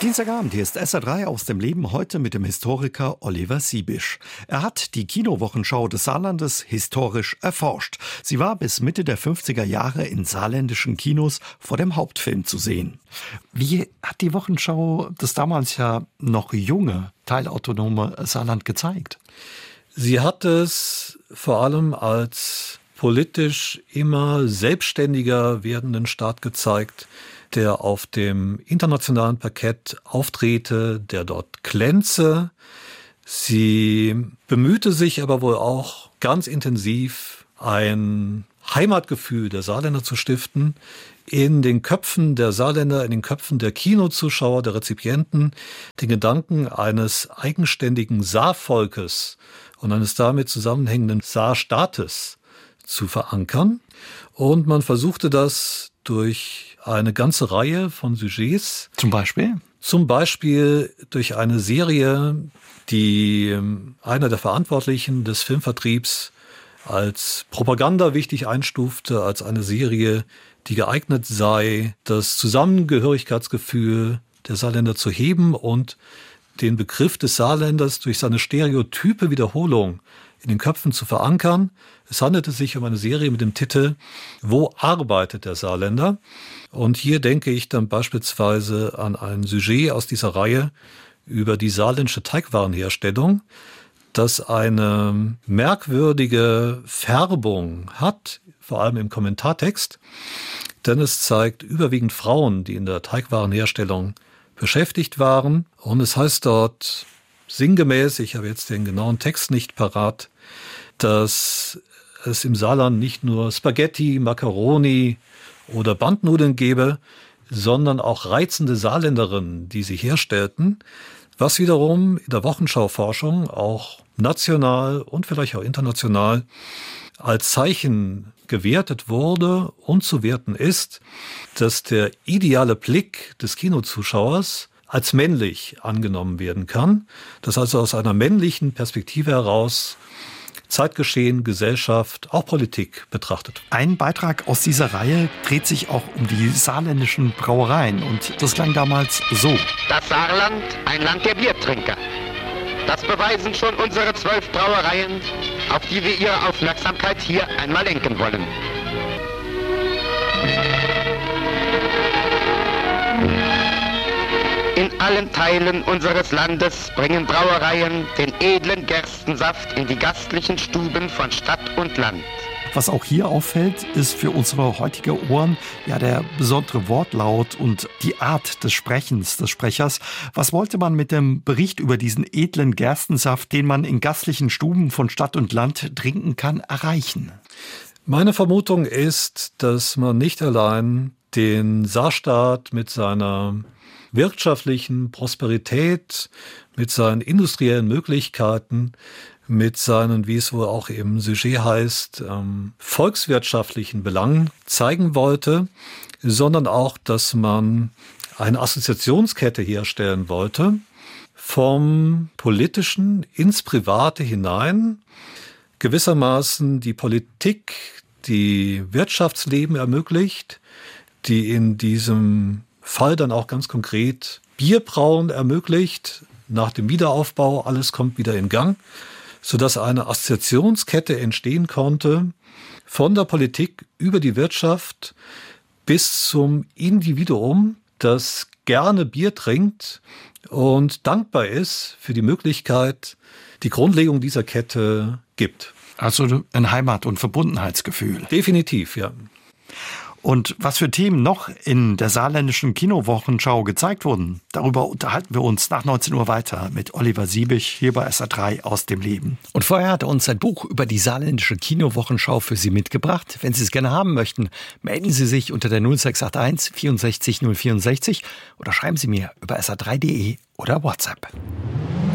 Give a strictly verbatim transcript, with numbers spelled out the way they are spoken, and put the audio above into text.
Dienstagabend, hier ist S R drei aus dem Leben, heute mit dem Historiker Oliver Siebisch. Er hat die Kinowochenschau des Saarlandes historisch erforscht. Sie war bis Mitte der fünfziger Jahre in saarländischen Kinos vor dem Hauptfilm zu sehen. Wie hat die Wochenschau das damals ja noch junge, teilautonome Saarland gezeigt? Sie hat es vor allem als politisch immer selbstständiger werdenden Staat gezeigt, der auf dem internationalen Parkett auftrete, der dort glänze. Sie bemühte sich aber wohl auch ganz intensiv, ein Heimatgefühl der Saarländer zu stiften, in den Köpfen der Saarländer, in den Köpfen der Kinozuschauer, der Rezipienten, den Gedanken eines eigenständigen Saarvolkes und eines damit zusammenhängenden Saarstaates zu verankern. Und man versuchte das durch eine ganze Reihe von Sujets. Zum Beispiel? Zum Beispiel durch eine Serie, die einer der Verantwortlichen des Filmvertriebs als Propaganda wichtig einstufte, als eine Serie, die geeignet sei, das Zusammengehörigkeitsgefühl der Saarländer zu heben und den Begriff des Saarländers durch seine stereotype Wiederholung in den Köpfen zu verankern. Es handelte sich um eine Serie mit dem Titel »Wo arbeitet der Saarländer?« Und hier denke ich dann beispielsweise an ein Sujet aus dieser Reihe über die saarländische Teigwarenherstellung, das eine merkwürdige Färbung hat, vor allem im Kommentartext, denn es zeigt überwiegend Frauen, die in der Teigwarenherstellung beschäftigt waren. Und es heißt dort sinngemäß, ich habe jetzt den genauen Text nicht parat, dass es im Saarland nicht nur Spaghetti, Macaroni oder Bandnudeln gäbe, sondern auch reizende Saarländerinnen, die sie herstellten, was wiederum in der Wochenschau-Forschung auch national und vielleicht auch international als Zeichen gewertet wurde und zu werten ist, dass der ideale Blick des Kinozuschauers als männlich angenommen werden kann, dass also aus einer männlichen Perspektive heraus Zeitgeschehen, Gesellschaft, auch Politik betrachtet. Ein Beitrag aus dieser Reihe dreht sich auch um die saarländischen Brauereien und das klang damals so. Das Saarland, ein Land der Biertrinker. Das beweisen schon unsere zwölf Brauereien, auf die wir Ihre Aufmerksamkeit hier einmal lenken wollen. In allen Teilen unseres Landes bringen Brauereien den edlen Gerstensaft in die gastlichen Stuben von Stadt und Land. Was auch hier auffällt, ist für unsere heutige Ohren ja der besondere Wortlaut und die Art des Sprechens des Sprechers. Was wollte man mit dem Bericht über diesen edlen Gerstensaft, den man in gastlichen Stuben von Stadt und Land trinken kann, erreichen? Meine Vermutung ist, dass man nicht allein den Saarstaat mit seiner wirtschaftlichen Prosperität, mit seinen industriellen Möglichkeiten, mit seinen, wie es wohl auch im Sujet heißt, ähm, volkswirtschaftlichen Belangen zeigen wollte, sondern auch, dass man eine Assoziationskette herstellen wollte, vom Politischen ins Private hinein, gewissermaßen die Politik, die Wirtschaftsleben ermöglicht, die in diesem Fall dann auch ganz konkret Bierbrauen ermöglicht. Nach dem Wiederaufbau, alles kommt wieder in Gang, sodass eine Assoziationskette entstehen konnte von der Politik über die Wirtschaft bis zum Individuum, das gerne Bier trinkt und dankbar ist für die Möglichkeit, die Grundlegung dieser Kette gibt. Also ein Heimat- und Verbundenheitsgefühl. Definitiv, ja. Und was für Themen noch in der saarländischen Kinowochenschau gezeigt wurden, darüber unterhalten wir uns nach neunzehn Uhr weiter mit Oliver Siebisch hier bei S R drei aus dem Leben. Und vorher hat er uns ein Buch über die saarländische Kinowochenschau für Sie mitgebracht. Wenn Sie es gerne haben möchten, melden Sie sich unter der null sechs acht eins vierundsechzig null vierundsechzig oder schreiben Sie mir über S R drei punkt de oder WhatsApp.